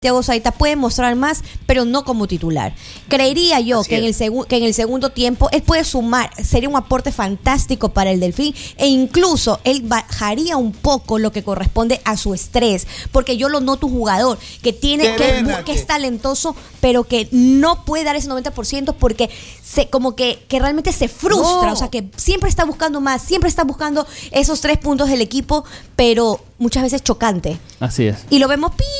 Thiago Saeta puede mostrar más, pero no como titular. Creería yo que en el segundo tiempo él puede sumar, sería un aporte fantástico para el Delfín, e incluso él bajaría un poco lo que corresponde a su estrés, porque yo lo noto un jugador que es talentoso, pero que no puede dar ese 90% porque como que realmente se frustra, o sea, que siempre está buscando más, siempre está buscando esos 3 puntos del equipo, pero muchas veces chocante. Así es. Y lo vemos pi.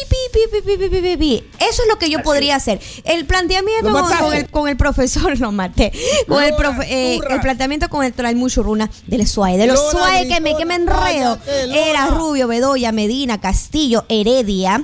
Eso es lo que yo podría hacer. El planteamiento con el profesor, lo maté. Con el planteamiento con el Muchurruna del SUAE. De los SUAE que me enredo. Era Rubio, Bedoya, Medina, Castillo, Heredia.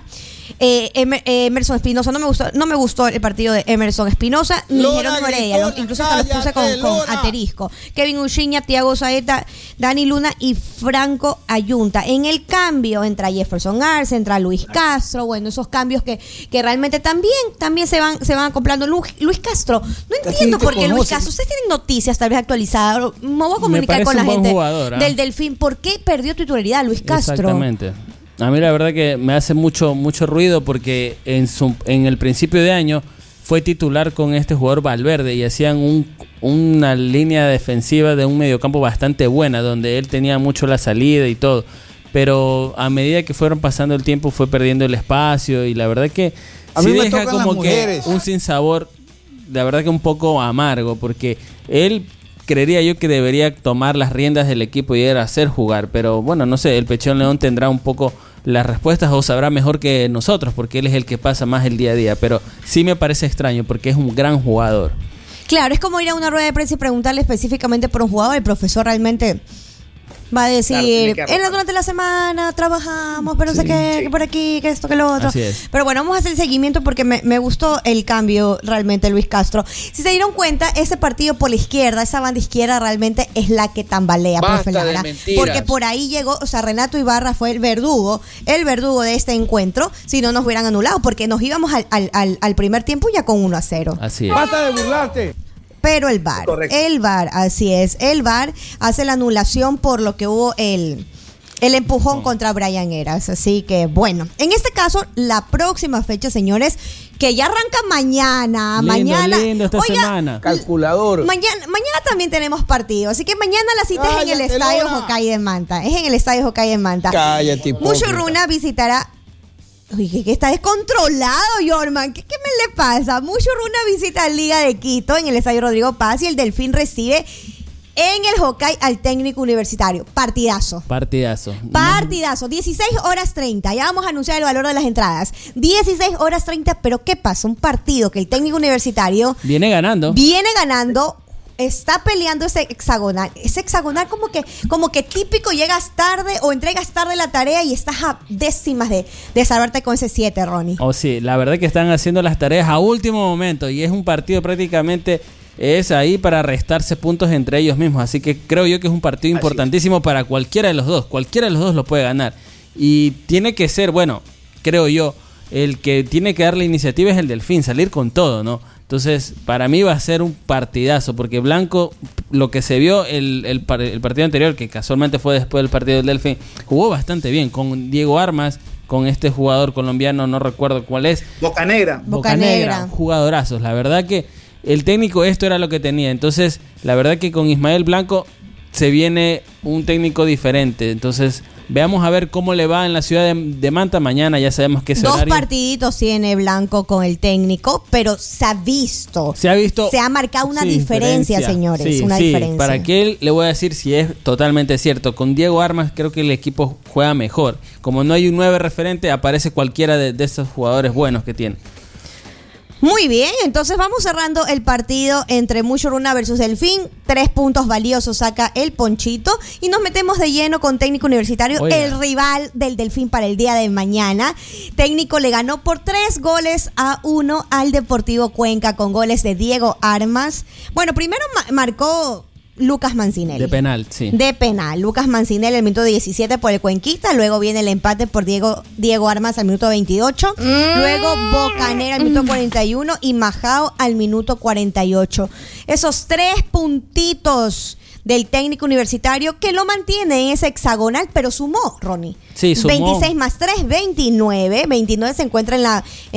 Emerson Espinosa, no me gustó el partido de Emerson Espinosa ni Jerónimo Heredia, incluso hasta los puse con asterisco. Kevin Uchiña, Thiago Saeta, Dani Luna y Franco Ayunta. En el cambio entra Jefferson Arce, entra Luis Castro, bueno, esos cambios que realmente también se van acoplando. Luis Castro, no entiendo por qué Luis Castro, ustedes tienen noticias tal vez actualizadas, me voy a comunicar con la gente del Delfín, ¿por qué perdió titularidad Luis Castro? Exactamente. A mí la verdad que me hace mucho ruido porque en el principio de año fue titular con este jugador Valverde y hacían una línea defensiva de un mediocampo bastante buena, donde él tenía mucho la salida y todo. Pero a medida que fueron pasando el tiempo fue perdiendo el espacio y la verdad que sí deja como que un sinsabor, la verdad que un poco amargo, porque él creería yo que debería tomar las riendas del equipo y ir a hacer jugar, pero bueno, no sé, el Pechón León tendrá un poco las respuestas o sabrá mejor que nosotros, porque él es el que pasa más el día a día, pero sí me parece extraño porque es un gran jugador. Claro, es como ir a una rueda de prensa y preguntarle específicamente por un jugador. El profesor realmente va a decir, durante la semana trabajamos, pero no sé qué, que por aquí, que esto, que lo otro. Pero bueno, vamos a hacer el seguimiento porque me gustó el cambio realmente, Luis Castro. Si se dieron cuenta, ese partido por la izquierda, esa banda izquierda realmente es la que tambalea, profe Lara. Porque por ahí llegó, o sea, Renato Ibarra fue el verdugo de este encuentro, si no nos hubieran anulado, porque nos íbamos al primer tiempo ya con 1-0. Así es. Basta de burlarte. Pero el VAR, así es, el VAR hace la anulación por lo que hubo el empujón contra Brian Heras. Así que bueno, en este caso, la próxima fecha, señores, que ya arranca mañana. Lindo esta semana. Calculador. Mañana también tenemos partido, así que mañana la cita es en el Estadio Hokkaido de Manta. Cállate, Muchurruna visitará. Oye, que está descontrolado, Jorman. ¿Qué me le pasa? Muchurruna visita Liga de Quito en el Estadio Rodrigo Paz y el Delfín recibe en el Hokkaido al Técnico Universitario. Partidazo. 16:30. Ya vamos a anunciar el valor de las entradas. 16:30, pero ¿qué pasa? Un partido que el Técnico Universitario viene ganando. Está peleando ese hexagonal como que típico, llegas tarde o entregas tarde la tarea y estás a décimas de salvarte con ese 7, Ronnie. Sí, la verdad que están haciendo las tareas a último momento y es un partido prácticamente es ahí para restarse puntos entre ellos mismos, así que creo yo que es un partido importantísimo para cualquiera de los dos lo puede ganar y tiene que ser, bueno, creo yo, el que tiene que dar la iniciativa es el Delfín, salir con todo, ¿no? Entonces, para mí va a ser un partidazo, porque Blanco, lo que se vio el partido anterior, que casualmente fue después del partido del Delfín, jugó bastante bien, con Diego Armas, con este jugador colombiano, no recuerdo cuál es. Bocanegra. Jugadorazos, la verdad que el técnico esto era lo que tenía, entonces, la verdad que con Ismael Blanco se viene un técnico diferente, entonces veamos a ver cómo le va en la ciudad de Manta mañana, ya sabemos que es Dos partiditos tiene Blanco con el técnico, pero se ha marcado una diferencia, señores, diferencia. Para que él le voy a decir si es totalmente cierto, con Diego Armas creo que el equipo juega mejor, como no hay un 9 referente, aparece cualquiera de esos jugadores buenos que tiene. Muy bien, entonces vamos cerrando el partido entre Muchurruna versus Delfín. 3 puntos valiosos saca el Ponchito y nos metemos de lleno con Técnico Universitario, el rival del Delfín para el día de mañana. Técnico le ganó por 3-1 al Deportivo Cuenca con goles de Diego Armas. Bueno, primero marcó Lucas Mancinelli. De penal, sí. De penal. Lucas Mancinelli al minuto 17 por el Cuenquista. Luego viene el empate por Diego Armas al minuto 28. Luego Bocanegra al minuto 41 y Majao al minuto 48. Esos 3 puntitos del técnico universitario, que lo mantiene en ese hexagonal, pero sumó, Ronnie. Sí, sumó. 26 más 3, 29. 29 se encuentra en